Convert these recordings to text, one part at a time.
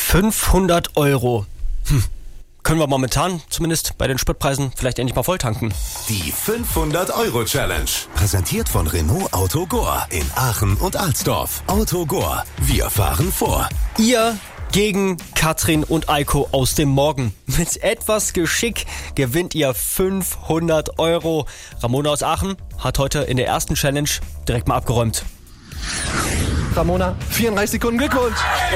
500 Euro. Können wir momentan, zumindest bei den Spritpreisen, vielleicht endlich mal volltanken. Die 500-Euro-Challenge. Präsentiert von Renault Autogor in Aachen und Alsdorf. Autogor. Wir fahren vor. Ihr gegen Katrin und Eiko aus dem Morgen. Mit etwas Geschick gewinnt ihr 500 Euro. Ramona aus Aachen hat heute in der ersten Challenge direkt mal abgeräumt. Ramona, 34 Sekunden, Glückwunsch!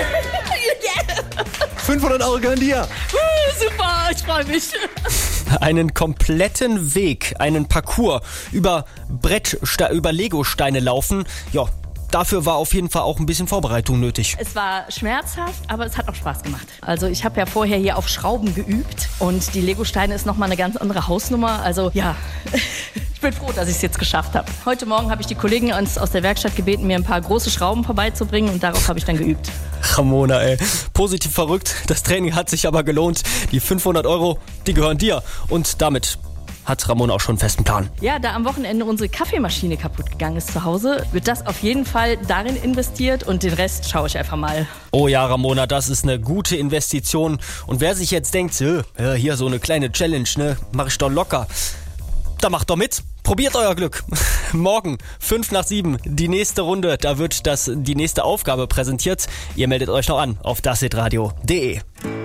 500 Euro gehören dir! Super, ich freue mich. Einen kompletten Weg, einen Parcours über Lego-Steine laufen. Ja, dafür war auf jeden Fall auch ein bisschen Vorbereitung nötig. Es war schmerzhaft, aber es hat auch Spaß gemacht. Also ich habe ja vorher hier auf Schrauben geübt und die Lego-Steine ist nochmal eine ganz andere Hausnummer. Also ja, ich bin froh, dass ich es jetzt geschafft habe. Heute Morgen habe ich die Kollegen aus der Werkstatt gebeten, mir ein paar große Schrauben vorbeizubringen und darauf habe ich dann geübt. Ramona, ey, positiv verrückt. Das Training hat sich aber gelohnt. Die 500 Euro, die gehören dir. Und damit hat Ramona auch schon einen festen Plan. Ja, da am Wochenende unsere Kaffeemaschine kaputt gegangen ist zu Hause, wird das auf jeden Fall darin investiert und den Rest schaue ich einfach mal. Oh ja, Ramona, das ist eine gute Investition. Und wer sich jetzt denkt, hier so eine kleine Challenge, ne, mach ich doch locker. Da macht doch mit. Probiert euer Glück. Morgen, 6:55, die nächste Runde. Da wird die nächste Aufgabe präsentiert. Ihr meldet euch noch an auf dashitradio.de.